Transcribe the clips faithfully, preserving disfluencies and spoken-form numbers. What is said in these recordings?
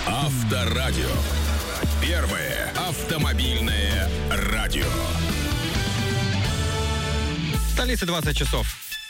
Авторадио. Первое автомобильное радио. В столице двадцать часов.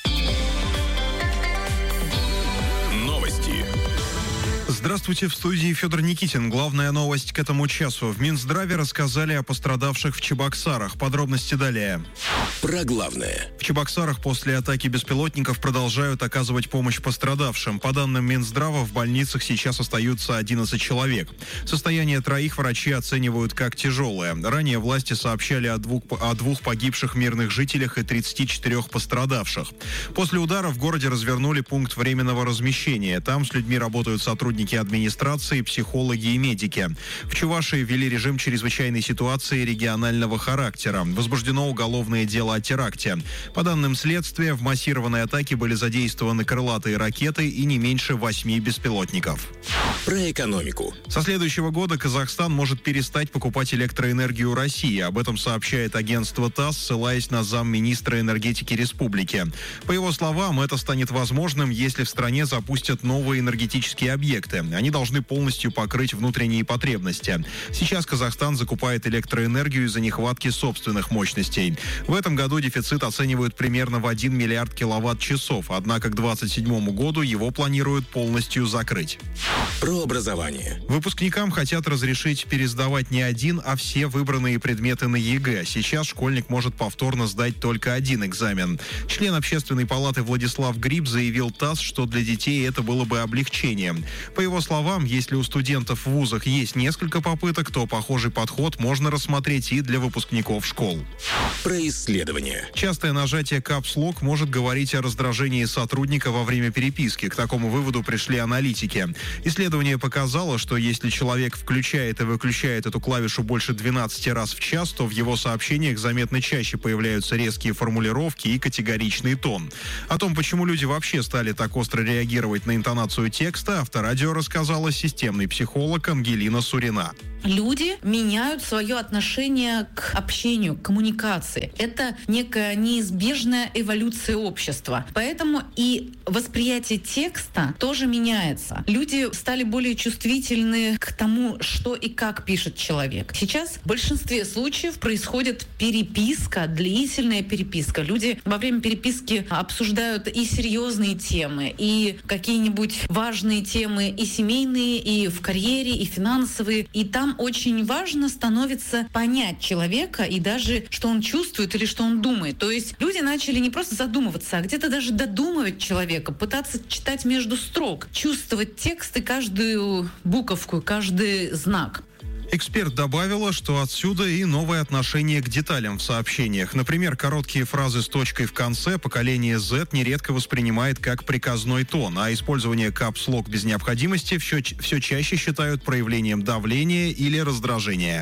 Новости. Здравствуйте, в студии Федор Никитин. Главная новость к этому часу. В Минздраве рассказали о пострадавших в Чебоксарах. Подробности далее. Про главное. В Чебоксарах после атаки беспилотников продолжают оказывать помощь пострадавшим. По данным Минздрава, в больницах сейчас остаются одиннадцать человек. Состояние троих врачи оценивают как тяжелое. Ранее власти сообщали о двух, о двух погибших мирных жителях и тридцати четырёх пострадавших. После удара в городе развернули пункт временного размещения. Там с людьми работают сотрудники администрации, психологи и медики. В Чувашии ввели режим чрезвычайной ситуации регионального характера. Возбуждено уголовное дело о теракте. По данным следствия, в массированной атаке были задействованы крылатые ракеты и не меньше восьми беспилотников. Про экономику. Со следующего года Казахстан может перестать покупать электроэнергию России. Об этом сообщает агентство ТАСС, ссылаясь на замминистра энергетики республики. По его словам, это станет возможным, если в стране запустят новые энергетические объекты. Они должны полностью покрыть внутренние потребности. Сейчас Казахстан закупает электроэнергию из-за нехватки собственных мощностей. В этом году дефицит оценивают примерно в один миллиард киловатт-часов, однако к двадцать седьмому году его планируют полностью закрыть. Про образование. Выпускникам хотят разрешить пересдавать не один, а все выбранные предметы на ЕГЭ. Сейчас школьник может повторно сдать только один экзамен. Член Общественной палаты Владислав Гриб заявил ТАСС, что для детей это было бы облегчением. По его словам, если у студентов в вузах есть несколько попыток, то похожий подход можно рассмотреть и для выпускников школ. Про исследование. Частое нажатие капс-лок может говорить о раздражении сотрудника во время переписки. К такому выводу пришли аналитики. Исследование показало, что если человек включает и выключает эту клавишу больше двенадцати раз в час, то в его сообщениях заметно чаще появляются резкие формулировки и категоричный тон. О том, почему люди вообще стали так остро реагировать на интонацию текста, Авторадио рассказала системный психолог Ангелина Сурина. Люди меняют свое отношение к общению, к коммуникации. Это некая неизбежная эволюция общества. Поэтому и восприятие текста тоже меняется. Люди стали более чувствительны к тому, что и как пишет человек. Сейчас в большинстве случаев происходит переписка, длительная переписка. Люди во время переписки обсуждают и серьезные темы, и какие-нибудь важные темы, и семейные, и в карьере, и финансовые. И там очень важно становится понять человека и даже, что он чувствует или что он думает. То есть люди начали не просто задумываться, а где-то даже додумывать человека, пытаться читать между строк, чувствовать текст и каждую буковку, каждый знак. Эксперт добавила, что отсюда и новое отношение к деталям в сообщениях. Например, короткие фразы с точкой в конце поколение Z нередко воспринимает как приказной тон, а использование капс-лок без необходимости все, все чаще считают проявлением давления или раздражения.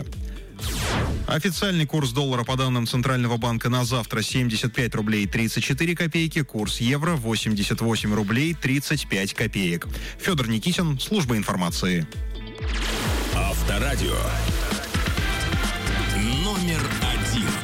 Официальный курс доллара по данным Центрального банка на завтра семьдесят пять рублей тридцать четыре копейки, курс евро восемьдесят восемь рублей тридцать пять копеек. Федор Никитин, служба информации. Авторадио. Номер